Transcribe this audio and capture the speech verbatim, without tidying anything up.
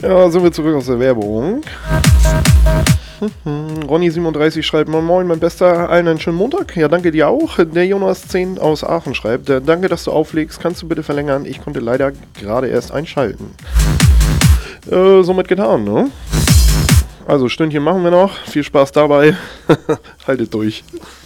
Ja, sind wir zurück aus der Werbung. Ronny siebenunddreißig schreibt, moin moin, mein Bester, allen einen schönen Montag. Ja, danke dir auch. Der Jonas zehn aus Aachen schreibt, äh, danke, dass du auflegst, kannst du bitte verlängern? Ich konnte leider gerade erst einschalten. Äh, somit getan, ne? Also, Stündchen machen wir noch. Viel Spaß dabei. Haltet durch.